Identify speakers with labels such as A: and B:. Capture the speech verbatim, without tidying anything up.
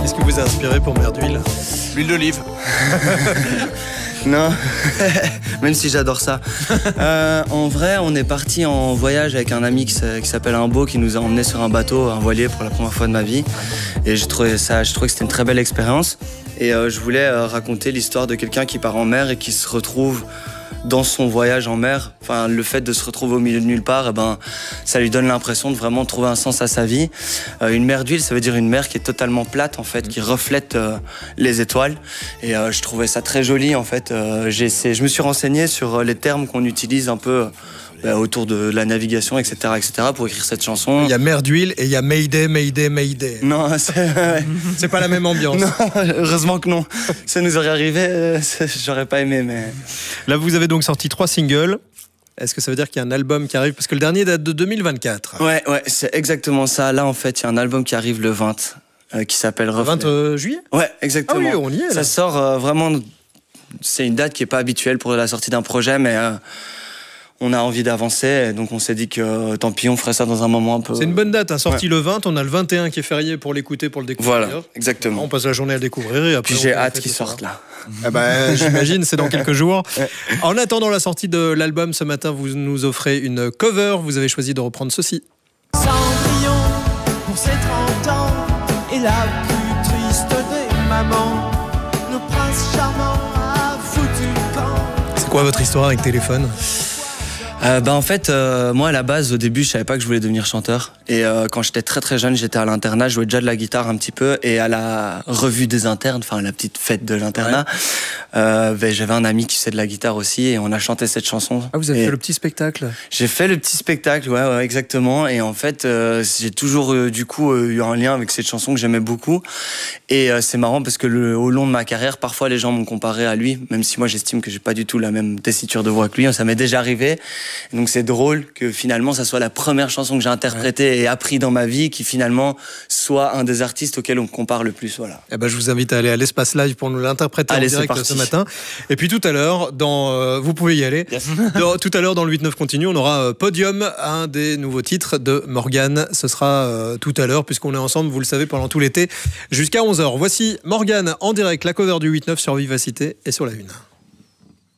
A: Qu'est-ce qui vous a inspiré pour Mer d'Huile?
B: L'huile d'olive.
C: Non, même si j'adore ça. Euh, en vrai, on est parti en voyage avec un ami qui s'appelle Imbo, qui nous a emmenés sur un bateau, un voilier pour la première fois de ma vie. Et je trouvais ça, je trouvais que c'était une très belle expérience. Et euh, je voulais euh, raconter l'histoire de quelqu'un qui part en mer et qui se retrouve dans son voyage en mer. Enfin, le fait de se retrouver au milieu de nulle part, eh ben, ça lui donne l'impression de vraiment trouver un sens à sa vie. Euh, une mer d'huile, ça veut dire une mer qui est totalement plate, en fait, qui reflète euh, les étoiles. Et euh, je trouvais ça très joli, en fait. Euh, j'ai essayé, je me suis renseigné sur les termes qu'on utilise un peu euh, autour de la navigation, et cetera, et cetera, pour écrire cette chanson.
A: Il y a Mer d'Huile et il y a Mayday, Mayday, Mayday.
C: Non, c'est...
A: c'est pas la même ambiance.
C: Non, heureusement que non. Ça nous aurait arrivé, euh, j'aurais pas aimé, mais...
A: Là, vous avez donc sorti trois singles. Est-ce que ça veut dire qu'il y a un album qui arrive? Parce que le dernier date de deux mille vingt-quatre.
C: Ouais, ouais, c'est exactement ça. Là, en fait, il y a un album qui arrive le vingt, euh, qui s'appelle Reflet.
A: vingt euh, juillet?
C: Ouais, exactement.
A: Ah oui, on y est, là.
C: Ça sort euh, vraiment... C'est une date qui est pas habituelle pour la sortie d'un projet, mais... Euh, on a envie d'avancer, donc on s'est dit que euh, tant pis, on ferait ça dans un moment un peu...
A: C'est une bonne date, hein, sorti
C: ouais.
A: le vingt, on a le vingt et un qui est férié pour l'écouter, pour le découvrir.
C: Voilà, exactement.
A: On passe la journée à le découvrir et après...
C: Puis j'ai hâte qu'il sorte là.
A: Eh ben, j'imagine, c'est dans quelques jours. Ouais. En attendant la sortie de l'album, ce matin, vous nous offrez une cover, vous avez choisi de reprendre ceci.
D: Cendrillon pour ses trente ans et la plus triste des mamans, nos princes charmants a foutu camp.
A: C'est quoi votre histoire avec Téléphone?
C: Euh, bah en fait, euh, moi à la base, au début, je savais pas que je voulais devenir chanteur. Et euh, quand j'étais très très jeune, j'étais à l'internat, je jouais déjà de la guitare un petit peu. Et à la revue des internes, enfin la petite fête de l'internat, ouais. euh, bah, j'avais un ami qui faisait de la guitare aussi et on a chanté cette chanson.
A: Ah, vous avez
C: et
A: fait le petit spectacle?
C: J'ai fait le petit spectacle, ouais, ouais exactement. Et en fait, euh, j'ai toujours euh, du coup euh, eu un lien avec cette chanson que j'aimais beaucoup. Et euh, c'est marrant parce que le, au long de ma carrière, parfois les gens m'ont comparé à lui, même si moi j'estime que j'ai pas du tout la même tessiture de voix que lui. Ça m'est déjà arrivé. Donc c'est drôle que finalement ça soit la première chanson que j'ai interprétée ouais. et appris dans ma vie qui finalement soit un des artistes auxquels on me compare le plus. Voilà.
A: Eh ben, je vous invite à aller à l'Espace Live pour nous l'interpréter en direct ce matin. Et puis tout à l'heure, dans euh, vous pouvez y aller. Yes. dans, tout à l'heure dans le huit neuf continue, on aura euh, Podium, un des nouveaux titres de Morgane. Ce sera euh, tout à l'heure puisqu'on est ensemble, vous le savez, pendant tout l'été jusqu'à onze heures. Voici Morgane en direct, la cover du huit neuf sur Vivacité et sur la Une.